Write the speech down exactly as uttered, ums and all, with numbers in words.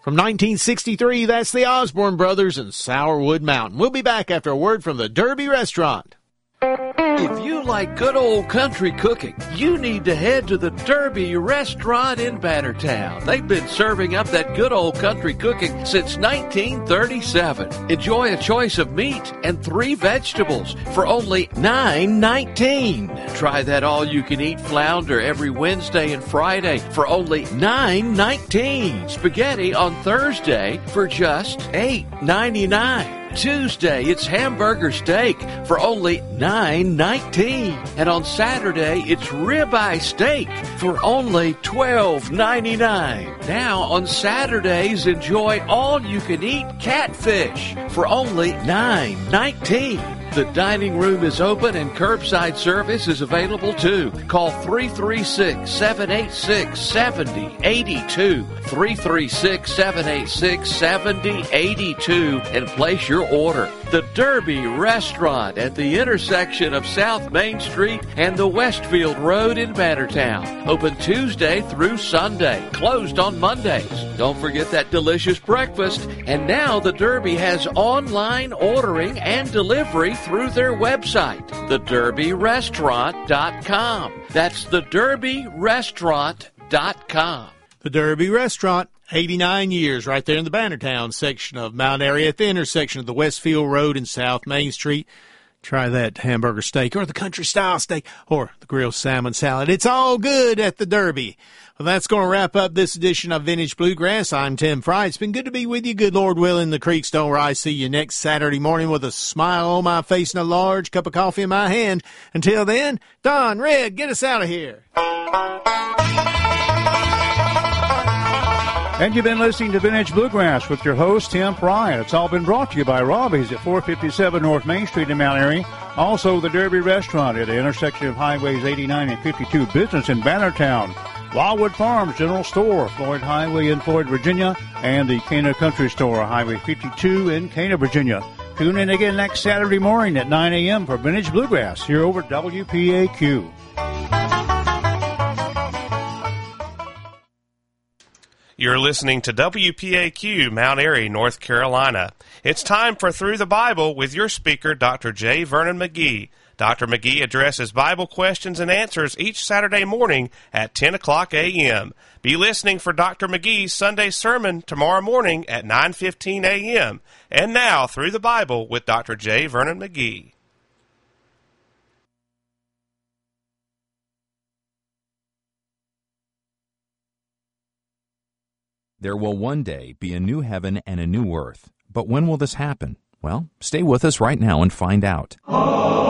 From nineteen sixty-three, that's the Osborne Brothers and Sourwood Mountain. We'll be back after a word from the Derby Restaurant. If you like good old country cooking, you need to head to the Derby Restaurant in Bannertown. They've been serving up that good old country cooking since nineteen thirty-seven. Enjoy a choice of meat and three vegetables for only nine nineteen. Try that all-you-can-eat flounder every Wednesday and Friday for only nine nineteen. Spaghetti on Thursday for just eight ninety-nine. Tuesday, it's hamburger steak for only nine nineteen. And on Saturday, it's ribeye steak for only twelve ninety-nine. Now, on Saturdays, enjoy all-you-can-eat catfish for only nine nineteen. The dining room is open and curbside service is available too. Call three three six, seven eight six, seven zero eight two, three three six, seven eight six, seven zero eight two, and place your order. The Derby Restaurant at the intersection of South Main Street and the Westfield Road in Bannertown. Open Tuesday through Sunday. Closed on Mondays. Don't forget that delicious breakfast. And now the Derby has online ordering and delivery through their website, the derby restaurant dot com. That's the derby restaurant dot com. The Derby Restaurant, eighty-nine years, right there in the Bannertown section of Mount Airy at the intersection of the Westfield Road and South Main Street. Try that hamburger steak or the country-style steak or the grilled salmon salad. It's all good at the Derby. Well, that's going to wrap up this edition of Vintage Bluegrass. I'm Tim Fry. It's been good to be with you. Good Lord willing, the creeks don't rise. See you next Saturday morning with a smile on my face and a large cup of coffee in my hand. Until then, Don, Red, get us out of here. And you've been listening to Vintage Bluegrass with your host, Tim Fry. It's all been brought to you by Robbie's at four fifty-seven North Main Street in Mount Airy. Also, the Derby Restaurant at the intersection of Highways eighty-nine and fifty-two, Business in Bannertown. Wildwood Farms General Store, Floyd Highway in Floyd, Virginia. And the Cana Country Store, Highway fifty-two in Cana, Virginia. Tune in again next Saturday morning at nine a.m. for Vintage Bluegrass here over W P A Q. You're listening to W P A Q, Mount Airy, North Carolina. It's time for Through the Bible with your speaker, Doctor J. Vernon McGee. Doctor McGee addresses Bible questions and answers each Saturday morning at ten o'clock a.m. Be listening for Doctor McGee's Sunday sermon tomorrow morning at nine fifteen a.m. And now, Through the Bible with Doctor J. Vernon McGee. There will one day be a new heaven and a new earth. But when will this happen? Well, stay with us right now and find out.